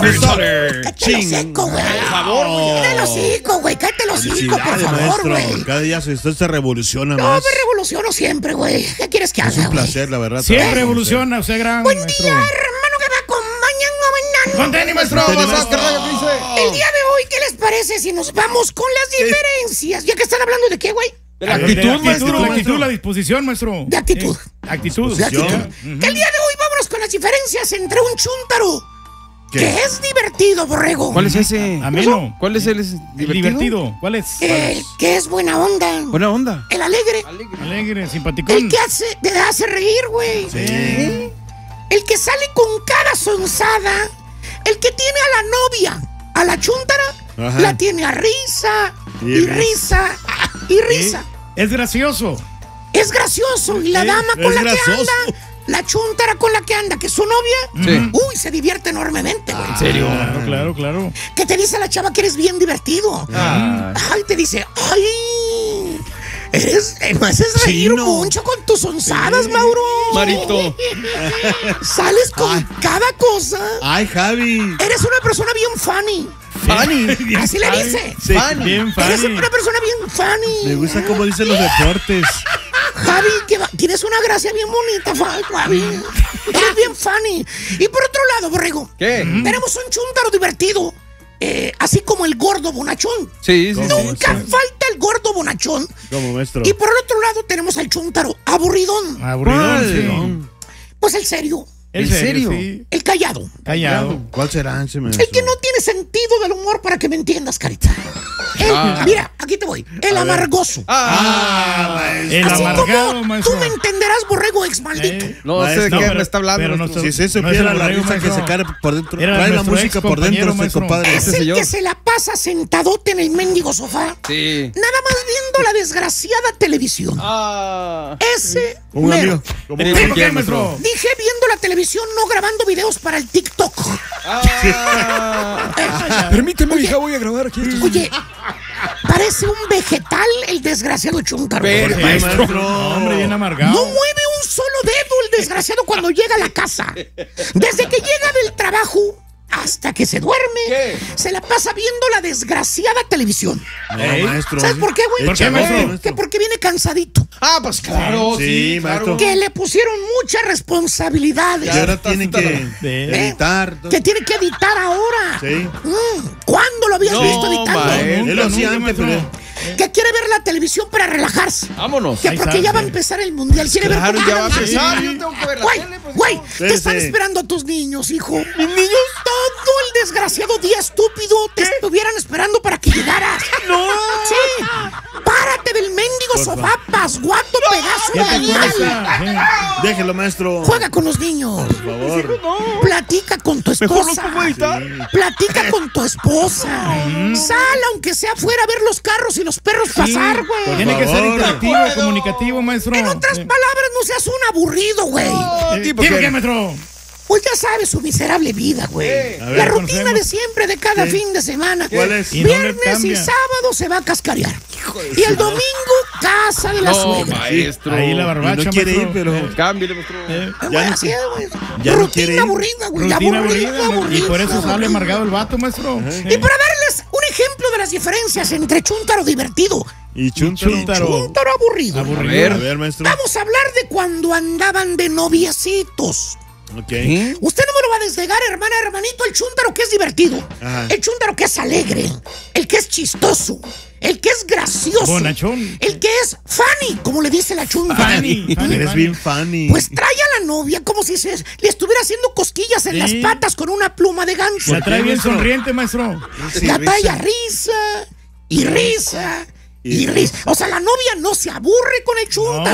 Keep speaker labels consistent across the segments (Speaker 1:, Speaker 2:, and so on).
Speaker 1: Cállate el hocico, güey.
Speaker 2: Por favor, güey.
Speaker 1: Cállate el hocico, güey. Cállate el hocico, por favor,
Speaker 3: maestro.
Speaker 1: güey.
Speaker 3: Cada día usted se revoluciona
Speaker 1: No,
Speaker 3: más.
Speaker 1: me revoluciono siempre, güey. ¿Qué quieres que haga,
Speaker 3: Es un
Speaker 1: güey?
Speaker 3: placer, la verdad.
Speaker 4: Siempre evoluciona, usted gran
Speaker 1: Buen
Speaker 4: maestro.
Speaker 1: día, hermano, que me acompañan mañana.
Speaker 4: Con tenis, maestro.
Speaker 3: Con tenis,
Speaker 4: ¿Vas a
Speaker 3: maestro.
Speaker 4: qué radio dice?
Speaker 1: El día de hoy, ¿qué les parece si nos vamos con las diferencias? Ya que están hablando de qué, güey.
Speaker 4: De la
Speaker 3: actitud, maestro.
Speaker 4: La actitud, la disposición, maestro.
Speaker 1: De actitud.
Speaker 4: Actitud.
Speaker 1: De actitud.
Speaker 4: Ujú.
Speaker 1: Que el día de hoy vámonos con las diferencias entre un chúntaro
Speaker 3: ¿Qué?
Speaker 1: que es divertido, borrego.
Speaker 2: ¿Cuál es ese?
Speaker 4: Ameno.
Speaker 2: ¿Cuál es el
Speaker 4: El divertido. ¿Cuál es?
Speaker 1: El que es buena onda.
Speaker 2: Buena onda.
Speaker 1: El alegre.
Speaker 4: Alegre,
Speaker 1: El
Speaker 4: simpaticón.
Speaker 1: que te hace reír, güey.
Speaker 3: Sí.
Speaker 1: El que sale con cara sonzada. El que tiene a la novia, a la chúntara,
Speaker 3: Ajá.
Speaker 1: la tiene a risa
Speaker 3: Y
Speaker 1: y risa y risa.
Speaker 4: Es gracioso.
Speaker 1: Es gracioso. Y la dama con
Speaker 3: es
Speaker 1: la
Speaker 3: gracioso.
Speaker 1: que anda, la chúntara con la que anda, que es su novia,
Speaker 2: Sí.
Speaker 1: uy, se divierte enormemente, güey.
Speaker 2: ¿En serio?
Speaker 4: Claro.
Speaker 1: Que te dice la chava que eres bien divertido.
Speaker 2: Ah.
Speaker 1: Ay, te dice, ay, me haces reír
Speaker 3: Chino.
Speaker 1: mucho con tus onzadas, Mauro.
Speaker 2: Marito.
Speaker 1: Sales con cada cosa.
Speaker 3: Ay, Javi.
Speaker 1: Eres una persona bien funny.
Speaker 2: Fanny.
Speaker 1: Así le dice.
Speaker 3: Sí.
Speaker 4: Bien
Speaker 1: Eres
Speaker 4: funny.
Speaker 1: una persona bien funny.
Speaker 3: Me gusta cómo dicen los deportes.
Speaker 1: Javi, tienes una gracia bien bonita, Javi. Eres bien funny. Y por otro lado, borrego,
Speaker 2: ¿Qué?
Speaker 1: tenemos un chúntaro divertido. Así como el gordo bonachón.
Speaker 2: Sí, sí, sí.
Speaker 1: Nunca falta el gordo bonachón.
Speaker 3: Como maestro.
Speaker 1: Y por el otro lado tenemos al chúntaro aburridón.
Speaker 4: Aburridón,
Speaker 1: Pues el serio,
Speaker 4: sí.
Speaker 2: ¿En serio?
Speaker 4: Sí.
Speaker 1: el callado.
Speaker 4: Callado.
Speaker 3: ¿Cuál será ese maestro?
Speaker 1: El que no tiene sentido del humor, para que me entiendas, carita. Mira, aquí te voy. El amargoso.
Speaker 4: El
Speaker 1: Así
Speaker 4: amargado,
Speaker 1: como
Speaker 4: maestro.
Speaker 1: tú me entenderás, borrego ex maldito.
Speaker 2: No sé de
Speaker 3: Maestro,
Speaker 2: qué me está hablando.
Speaker 4: pero
Speaker 2: maestro.
Speaker 3: Si se
Speaker 4: No es
Speaker 3: supiera
Speaker 4: el
Speaker 3: la
Speaker 4: borrego,
Speaker 3: risa que
Speaker 4: maestro.
Speaker 3: se cae por dentro.
Speaker 4: Era
Speaker 3: Trae la
Speaker 4: nuestro
Speaker 3: música por dentro,
Speaker 4: ex-compañero,
Speaker 3: este
Speaker 4: maestro.
Speaker 3: compadre.
Speaker 1: Es el
Speaker 2: señor.
Speaker 1: que se la pasa sentadote en el mendigo sofá.
Speaker 2: Sí.
Speaker 1: Nada más viendo la desgraciada televisión.
Speaker 2: Ah.
Speaker 1: Ese
Speaker 3: Un
Speaker 1: mero.
Speaker 3: amigo. Como
Speaker 2: Sí,
Speaker 4: ¿Por
Speaker 2: ¿por
Speaker 4: qué,
Speaker 2: qué,
Speaker 4: maestro?
Speaker 1: Dije viendo la televisión, no grabando videos para el TikTok.
Speaker 2: Permíteme, hija, voy a grabar aquí.
Speaker 1: Oye, parece un vegetal el desgraciado chúntaro.
Speaker 2: Pero,
Speaker 3: Sí,
Speaker 2: maestro.
Speaker 3: maestro.
Speaker 4: Hombre, bien amargado.
Speaker 1: No mueve un solo dedo el desgraciado cuando llega a la casa. Desde que llega del trabajo hasta que se duerme,
Speaker 2: ¿Qué?
Speaker 1: se la pasa viendo la desgraciada televisión.
Speaker 3: No, maestro.
Speaker 1: ¿Sabes por qué, güey?
Speaker 4: ¿Por qué, maestro?
Speaker 1: Que porque viene cansadito.
Speaker 2: Ah, pues claro.
Speaker 3: Sí, maestro.
Speaker 1: Que le pusieron muchas responsabilidades.
Speaker 3: Y ahora tiene que
Speaker 4: ¿Eh?
Speaker 3: editar.
Speaker 1: Que tiene que editar ahora.
Speaker 3: Sí.
Speaker 1: ¿Cuándo lo habías
Speaker 2: No,
Speaker 1: visto editando?
Speaker 2: maestro.
Speaker 3: Él lo hacía antes, pero...
Speaker 1: Que quiere ver la televisión para relajarse.
Speaker 2: Vámonos.
Speaker 1: Que
Speaker 4: Ahí
Speaker 1: porque
Speaker 4: está,
Speaker 1: ya va a
Speaker 4: sí.
Speaker 1: empezar el mundial. Quiere
Speaker 2: Claro,
Speaker 1: ver
Speaker 2: ya va a
Speaker 1: cómo
Speaker 2: empezar.
Speaker 1: ganan.
Speaker 2: Yo tengo que ver la
Speaker 1: Güey,
Speaker 2: tele, pues,
Speaker 1: güey,
Speaker 2: no.
Speaker 1: te están
Speaker 3: Espérese.
Speaker 1: esperando tus niños, hijo. ¿Mis niños? Todo el desgraciado día estúpido te estuvieran esperando para que llegaras. ¡No! Sí. Párate del mendigo sofá, pasguato, pedazo
Speaker 4: ¿Qué
Speaker 1: de
Speaker 4: te
Speaker 1: animal.
Speaker 4: cuesta?
Speaker 3: Déjelo, maestro.
Speaker 1: Juega con los niños.
Speaker 3: Por favor.
Speaker 1: Platica con tu
Speaker 2: Mejor
Speaker 1: esposa.
Speaker 2: lo pongo a editar.
Speaker 1: Platica con tu esposa. Sal, aunque sea afuera, a ver los carros y los perros pasar, güey.
Speaker 4: Tiene que ser
Speaker 3: favor.
Speaker 4: interactivo, comunicativo, maestro.
Speaker 1: En otras palabras, no seas un aburrido, güey.
Speaker 2: tipo
Speaker 4: ¿Tipo
Speaker 2: que-
Speaker 4: qué, maestro?
Speaker 1: Pues ya sabes su miserable vida, güey.
Speaker 3: A ver,
Speaker 1: La rutina
Speaker 4: conocemos.
Speaker 1: de siempre, de cada fin de semana.
Speaker 3: ¿Cuál es?
Speaker 4: Y no le
Speaker 1: Viernes y
Speaker 4: cambia.
Speaker 1: sábado se va a cascarear. Y el domingo, casa de la
Speaker 2: No,
Speaker 1: suegra.
Speaker 2: maestro.
Speaker 4: Ahí la
Speaker 3: Y
Speaker 4: barbacha,
Speaker 3: no quiere ir,
Speaker 4: maestro.
Speaker 3: pero...
Speaker 2: Cámbiale, maestro.
Speaker 1: Güey,
Speaker 3: no
Speaker 1: así es, güey.
Speaker 3: ya no
Speaker 1: Rutina
Speaker 3: quiere ir.
Speaker 1: aburrida, güey.
Speaker 4: Rutina
Speaker 1: Aburrida,
Speaker 4: aburrida.
Speaker 1: aburrida.
Speaker 4: Y por eso sale
Speaker 1: aburrida.
Speaker 4: amargado el vato, maestro.
Speaker 1: Y para darles un ejemplo de las diferencias entre chúntaro divertido
Speaker 3: Y
Speaker 1: y
Speaker 3: Chuntaro.
Speaker 1: chúntaro aburrido,
Speaker 4: Aburrido.
Speaker 3: A ver, maestro.
Speaker 1: vamos a hablar de cuando andaban de noviecitos.
Speaker 3: Ok.
Speaker 1: Usted no me lo va a desnegar, hermana, hermanito, el chúntaro que es divertido,
Speaker 3: Ajá.
Speaker 1: el chúntaro que es alegre, el que es chistoso, el que es gracioso,
Speaker 4: Bonachón.
Speaker 1: el que es funny, como le dice la chúntara.
Speaker 4: Funny.
Speaker 3: Eres bien funny.
Speaker 1: Pues trae a la novia como si le estuviera haciendo cosquillas en
Speaker 4: Sí.
Speaker 1: las patas con una pluma de ganso.
Speaker 4: La trae bien
Speaker 3: maestro?
Speaker 4: sonriente, maestro.
Speaker 1: La trae a risa y risa y risa. O sea, la novia no se aburre con el chúntaro.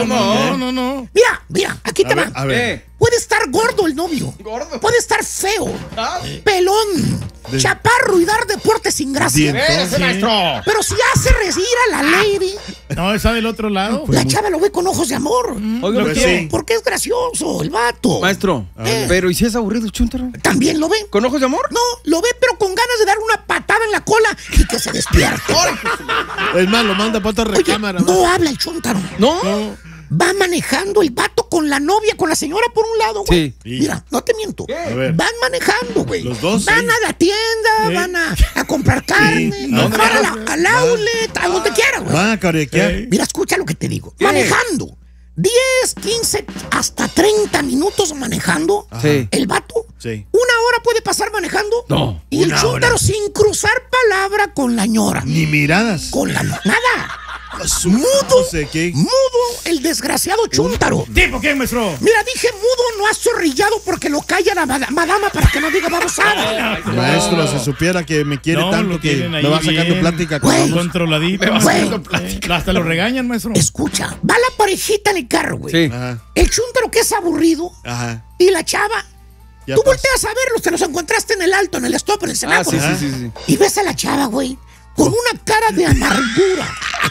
Speaker 4: No.
Speaker 1: Mira, aquí te va.
Speaker 3: A ver.
Speaker 1: Puede estar gordo el novio.
Speaker 2: Gordo.
Speaker 1: Puede estar feo,
Speaker 2: Ah.
Speaker 1: pelón, chaparro y dar deportes sin gracia.
Speaker 2: Espérese, maestro.
Speaker 1: Pero si hace reír a la lady,
Speaker 4: No, está del otro lado.
Speaker 1: la chava lo ve con ojos de amor.
Speaker 2: Oiga,
Speaker 3: Pues
Speaker 2: maestro.
Speaker 3: sí.
Speaker 1: Porque es gracioso el vato.
Speaker 2: Maestro, pero ¿y si es aburrido el chúntaro?
Speaker 1: También lo ve.
Speaker 2: ¿Con ojos de amor?
Speaker 1: No, lo ve, pero con ganas de dar una patada en la cola y que se despierte.
Speaker 3: Es más, lo manda para otra
Speaker 1: Oye,
Speaker 3: recámara.
Speaker 1: no habla el chúntaro.
Speaker 2: No.
Speaker 1: Va manejando el vato con la novia, con la señora por un lado, güey.
Speaker 2: Sí.
Speaker 1: Mira, no te miento.
Speaker 3: A ver.
Speaker 1: Van manejando, güey.
Speaker 3: Los dos,
Speaker 1: van
Speaker 3: sí.
Speaker 1: a la tienda, van a comprar carne,
Speaker 3: ¿Dónde
Speaker 1: van al outlet, a donde quiera, güey.
Speaker 3: Va a carequear.
Speaker 1: Mira, escucha lo que te digo. Manejando. 10, 15, hasta 30 minutos manejando.
Speaker 2: Sí.
Speaker 1: El vato.
Speaker 3: Sí.
Speaker 1: Una hora puede pasar manejando.
Speaker 2: No,
Speaker 1: Y el
Speaker 3: una
Speaker 1: chúntaro
Speaker 3: hora.
Speaker 1: sin cruzar palabra con la ñora.
Speaker 3: Ni miradas.
Speaker 1: Con la nada.
Speaker 3: Mudo.
Speaker 1: Mudo.
Speaker 3: No sé qué.
Speaker 1: Mudo, el desgraciado chúntaro.
Speaker 4: ¿Tipo quién, maestro?
Speaker 1: Mira, dije mudo, no has chorrillado porque lo calla la madama para que no diga babosada.
Speaker 3: Maestro, si supiera que me quiere
Speaker 4: No,
Speaker 3: tanto
Speaker 4: lo
Speaker 3: que
Speaker 4: tienen ahí
Speaker 3: me va sacando
Speaker 4: bien.
Speaker 3: plática.
Speaker 1: Güey.
Speaker 3: Vamos.
Speaker 4: Controladito.
Speaker 1: Güey.
Speaker 4: Hasta lo regañan, maestro.
Speaker 1: Escucha, va la parejita en el carro, güey.
Speaker 2: Sí.
Speaker 3: Ajá.
Speaker 1: El chúntaro que es aburrido
Speaker 3: Ajá.
Speaker 1: y la chava.
Speaker 3: Ya
Speaker 1: Tú
Speaker 3: pasó.
Speaker 1: volteas a verlos, te los encontraste en el alto, en el stop, en el
Speaker 2: Ah,
Speaker 1: semáforo.
Speaker 2: sí.
Speaker 1: Y ves a la chava, güey, con una cara de amargura.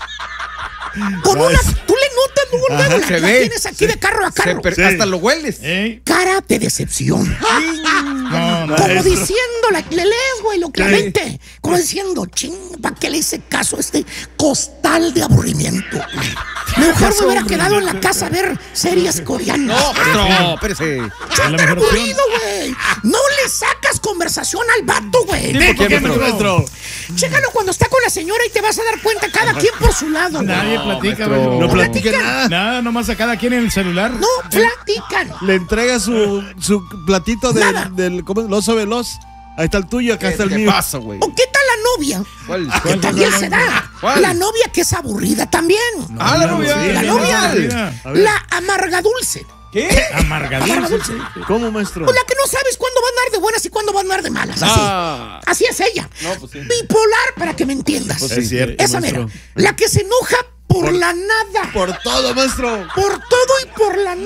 Speaker 1: Con una. Tú le notas luego,
Speaker 3: Ajá,
Speaker 1: luego,
Speaker 2: se
Speaker 1: la
Speaker 2: ve.
Speaker 1: tienes aquí de carro a carro.
Speaker 3: Sí.
Speaker 2: Hasta lo hueles.
Speaker 4: ¿Eh?
Speaker 1: Cara de decepción.
Speaker 4: No, no.
Speaker 1: Como
Speaker 3: Maestro.
Speaker 1: diciendo, le lees, güey, lo claramente. Como diciendo, ching, ¿para qué le hice caso a este costal de aburrimiento? Mejor me hubiera quedado en la casa a ver series coreanas.
Speaker 2: No, maestro, espérese.
Speaker 4: Es la
Speaker 1: ¡Chúntaro
Speaker 4: mejor opción.
Speaker 1: aburrido, güey! No le sacas conversación al vato, güey.
Speaker 4: ¿Tipo quién,
Speaker 3: Maestro.
Speaker 4: maestro?
Speaker 1: Chécalo cuando está con la señora y te vas a dar cuenta cada quien por su lado. güey.
Speaker 4: Nadie platica,
Speaker 2: maestro.
Speaker 4: maestro.
Speaker 3: No platique
Speaker 1: platican.
Speaker 3: nada.
Speaker 4: Nada, nomás a cada quien en el celular.
Speaker 1: No platican.
Speaker 3: Le entrega su platito
Speaker 1: Nada.
Speaker 3: del ¿cómo? El oso veloz. Ahí está el tuyo, acá está el
Speaker 2: ¿Qué
Speaker 3: mío.
Speaker 2: pasa, güey?
Speaker 1: ¿O qué tal la novia?
Speaker 2: ¿Cuál?
Speaker 1: Que también se da.
Speaker 2: ¿Cuál?
Speaker 1: La novia que es aburrida también.
Speaker 2: Ah, la novia.
Speaker 3: sí,
Speaker 1: La
Speaker 3: sí,
Speaker 1: novia.
Speaker 3: sí. A ver.
Speaker 1: La amarga dulce.
Speaker 2: ¿Qué?
Speaker 4: Amargadillo.
Speaker 3: ¿Cómo, maestro?
Speaker 1: Pues la que no sabes cuándo va a andar de buenas y cuándo va a andar de malas. Así.
Speaker 2: Ah.
Speaker 1: Así es ella.
Speaker 2: No, pues sí.
Speaker 1: Bipolar, para que me entiendas.
Speaker 2: Pues
Speaker 3: Es cierto,
Speaker 1: Esa
Speaker 3: maestro.
Speaker 1: mera. La que se enoja por la nada.
Speaker 3: Por todo, maestro.
Speaker 1: Por todo y por la nada.